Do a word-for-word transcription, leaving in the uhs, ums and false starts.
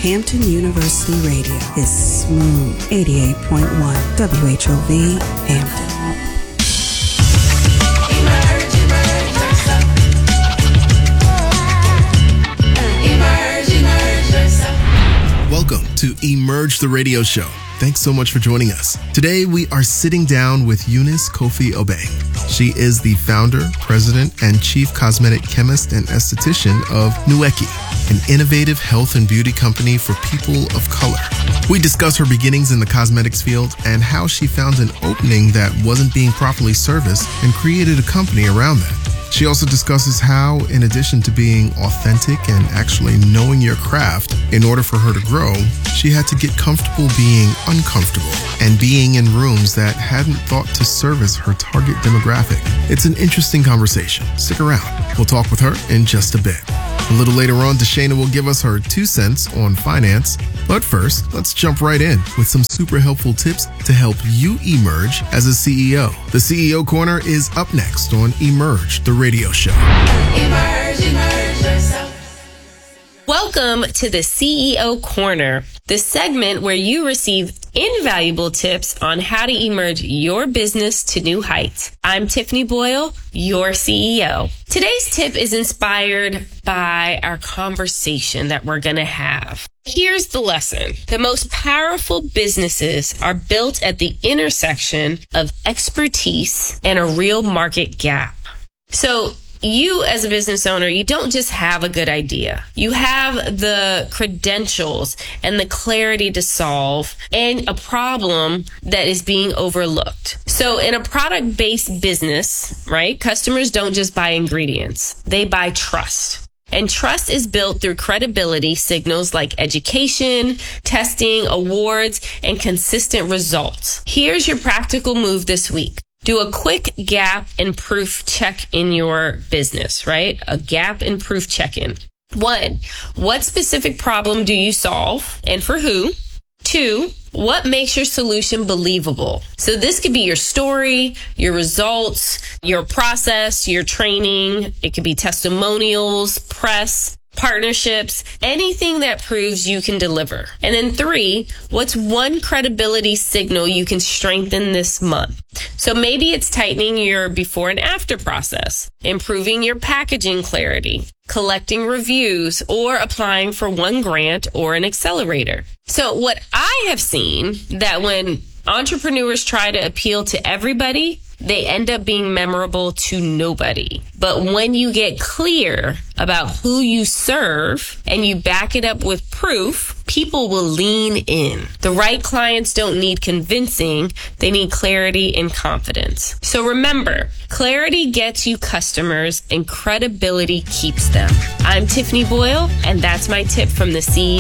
Hampton University Radio is smooth. eighty-eight point one W H O V Hampton. Welcome to Emerge the Radio Show. Thanks so much for joining us. Today, we are sitting down with Eunice Kofi Obeng. She is the founder, president, and chief cosmetic chemist and esthetician of Nueki, an innovative health and beauty company for people of color. We discuss her beginnings in the cosmetics field and how she found an opening that wasn't being properly serviced and created a company around that. She also discusses how, in addition to being authentic and actually knowing your craft, in order for her to grow, she had to get comfortable being uncomfortable and being in rooms that hadn't thought to service her target demographic. It's an interesting conversation. Stick around. We'll talk with her in just a bit. A little later on, Deshana will give us her two cents on finance. But first, let's jump right in with some super helpful tips to help you emerge as a C E O. The C E O Corner is up next on Emerge the Radio Show. Emerge, emerge yourself. Welcome to the C E O Corner, the segment where you receive invaluable tips on how to emerge your business to new heights. I'm Tiffany Boyle, your C E O. Today's tip is inspired by our conversation that we're going to have. Here's the lesson. The most powerful businesses are built at the intersection of expertise and a real market gap. So you as a business owner, you don't just have a good idea. You have the credentials and the clarity to solve and a problem that is being overlooked. So in a product-based business, right, customers don't just buy ingredients. They buy trust. And trust is built through credibility signals like education, testing, awards, and consistent results. Here's your practical move this week. Do a quick gap and proof check in your business, right? A gap and proof check-in. One, what specific problem do you solve and for who? Two, what makes your solution believable? So this could be your story, your results, your process, your training. It could be testimonials, press, partnerships, anything that proves you can deliver. And then three, what's one credibility signal you can strengthen this month? So maybe it's tightening your before and after process, improving your packaging clarity, collecting reviews, or applying for one grant or an accelerator. So what I have seen that when entrepreneurs try to appeal to everybody, they end up being memorable to nobody. But when you get clear about who you serve and you back it up with proof, people will lean in. The right clients don't need convincing. They need clarity and confidence. So remember, clarity gets you customers and credibility keeps them. I'm Tiffany Boyle, and that's my tip from the C